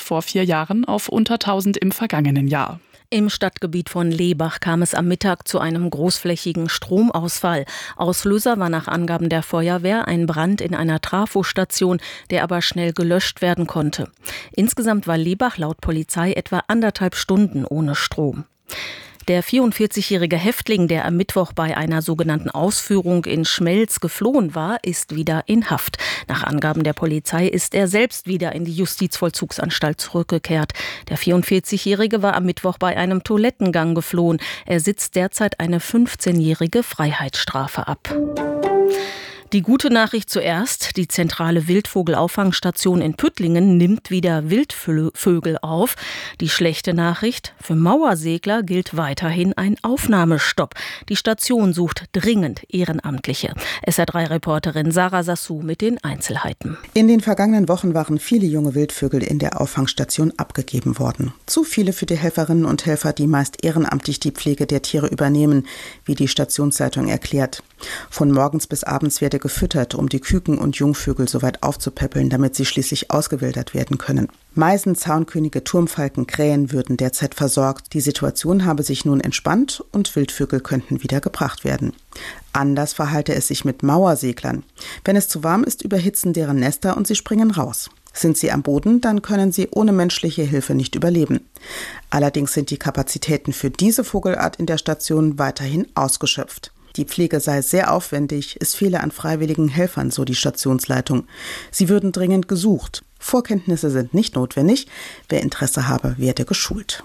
vor 4 Jahren auf unter 1000 im vergangenen Jahr. Im Stadtgebiet von Lebach kam es am Mittag zu einem großflächigen Stromausfall. Auslöser war nach Angaben der Feuerwehr ein Brand in einer Trafostation, der aber schnell gelöscht werden konnte. Insgesamt war Lebach laut Polizei etwa 1,5 Stunden ohne Strom. Der 44-jährige Häftling, der am Mittwoch bei einer sogenannten Ausführung in Schmelz geflohen war, ist wieder in Haft. Nach Angaben der Polizei ist er selbst wieder in die Justizvollzugsanstalt zurückgekehrt. Der 44-jährige war am Mittwoch bei einem Toilettengang geflohen. Er sitzt derzeit eine 15-jährige Freiheitsstrafe ab. Die gute Nachricht zuerst: Die zentrale Wildvogelauffangstation in Püttlingen nimmt wieder Wildvögel auf. Die schlechte Nachricht: Für Mauersegler gilt weiterhin ein Aufnahmestopp. Die Station sucht dringend Ehrenamtliche. SR3-Reporterin Sarah Sassou mit den Einzelheiten. In den vergangenen Wochen waren viele junge Wildvögel in der Auffangstation abgegeben worden. Zu viele für die Helferinnen und Helfer, die meist ehrenamtlich die Pflege der Tiere übernehmen, wie die Stationsleitung erklärt. Von morgens bis abends werde gefüttert, um die Küken und Jungvögel so weit aufzupäppeln, damit sie schließlich ausgewildert werden können. Meisen, Zaunkönige, Turmfalken, Krähen würden derzeit versorgt. Die Situation habe sich nun entspannt und Wildvögel könnten wieder gebracht werden. Anders verhalte es sich mit Mauerseglern. Wenn es zu warm ist, überhitzen deren Nester und sie springen raus. Sind sie am Boden, dann können sie ohne menschliche Hilfe nicht überleben. Allerdings sind die Kapazitäten für diese Vogelart in der Station weiterhin ausgeschöpft. Die Pflege sei sehr aufwendig, es fehle an freiwilligen Helfern, so die Stationsleitung. Sie würden dringend gesucht. Vorkenntnisse sind nicht notwendig. Wer Interesse habe, werde geschult.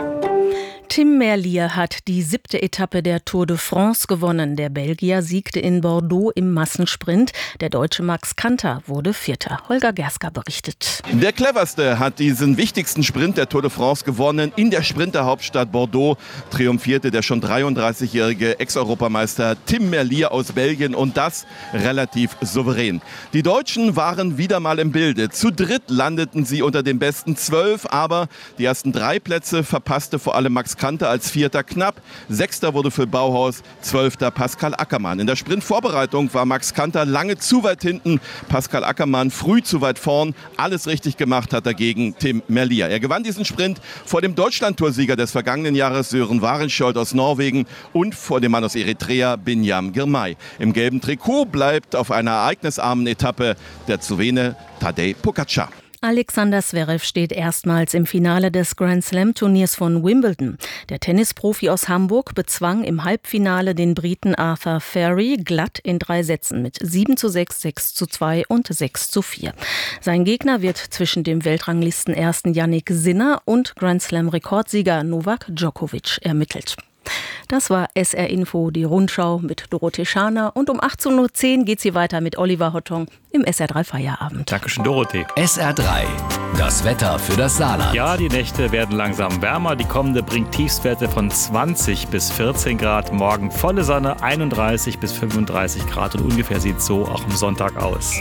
Tim Merlier hat die 7. Etappe der Tour de France gewonnen. Der Belgier siegte in Bordeaux im Massensprint. Der Deutsche Max Kanter wurde Vierter. Holger Gerska berichtet. Der Cleverste hat diesen wichtigsten Sprint der Tour de France gewonnen. In der Sprinterhauptstadt Bordeaux triumphierte der schon 33-jährige Ex-Europameister Tim Merlier aus Belgien, und das relativ souverän. Die Deutschen waren wieder mal im Bilde. Zu dritt landeten sie unter den besten 12, aber die ersten 3 Plätze verpasste vor allem Max Kanter als Vierter knapp. 6. wurde für Bauhaus, 12. Pascal Ackermann. In der Sprintvorbereitung war Max Kanter lange zu weit hinten, Pascal Ackermann früh zu weit vorn. Alles richtig gemacht hat dagegen Tim Merlier. Er gewann diesen Sprint vor dem Deutschlandtoursieger des vergangenen Jahres Sören Warenskjold aus Norwegen und vor dem Mann aus Eritrea Binyam Girmay. Im gelben Trikot bleibt auf einer ereignisarmen Etappe der Slowene Tadej Pogačar. Alexander Zverev steht erstmals im Finale des Grand-Slam-Turniers von Wimbledon. Der Tennisprofi aus Hamburg bezwang im Halbfinale den Briten Arthur Ferry glatt in 3 Sätzen mit 7:6, 6:2 und 6:4. Sein Gegner wird zwischen dem Weltranglisten-Ersten Jannik Sinner und Grand-Slam-Rekordsieger Novak Djokovic ermittelt. Das war SR Info, die Rundschau mit Dorothee Schaner. Und um 18:10 Uhr geht sie weiter mit Oliver Hottong im SR3 Feierabend. Dankeschön, Dorothee. SR3, das Wetter für das Saarland. Ja, die Nächte werden langsam wärmer. Die kommende bringt Tiefstwerte von 20 bis 14 Grad. Morgen volle Sonne, 31 bis 35 Grad. Und ungefähr sieht es so auch am Sonntag aus.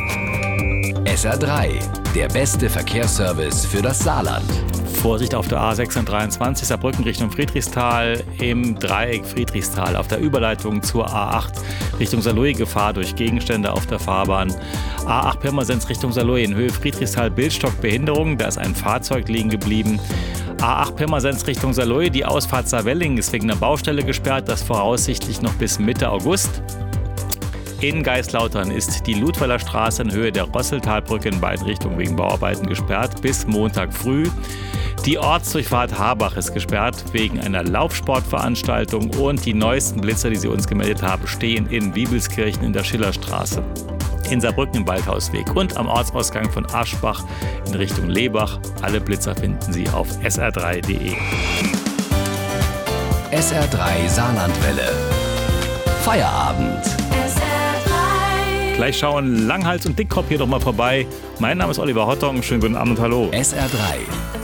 SR3, der beste Verkehrsservice für das Saarland. Vorsicht auf der A623 Saarbrücken Richtung Friedrichsthal, im Dreieck Friedrichsthal auf der Überleitung zur A8 Richtung Saarlouis Gefahr durch Gegenstände auf der Fahrbahn. A8 Pirmasens Richtung Saarlouis in Höhe Friedrichsthal Bildstock Behinderung, da ist ein Fahrzeug liegen geblieben. A8 Pirmasens Richtung Saarlouis, die Ausfahrt Saarwelling ist wegen einer Baustelle gesperrt, das voraussichtlich noch bis Mitte August. In Geislautern ist die Ludweiler Straße in Höhe der Rosseltalbrücke in beiden Richtungen wegen Bauarbeiten gesperrt bis Montag früh. Die Ortsdurchfahrt Harbach ist gesperrt wegen einer Laufsportveranstaltung und die neuesten Blitzer, die Sie uns gemeldet haben, stehen in Wiebelskirchen in der Schillerstraße, in Saarbrücken im Waldhausweg und am Ortsausgang von Aschbach in Richtung Lebach. Alle Blitzer finden Sie auf sr3.de. SR3 Saarlandwelle. Feierabend. Gleich schauen Langhals und Dickkopf hier doch mal vorbei. Mein Name ist Oliver Hottong. Schönen guten Abend und hallo. SR3.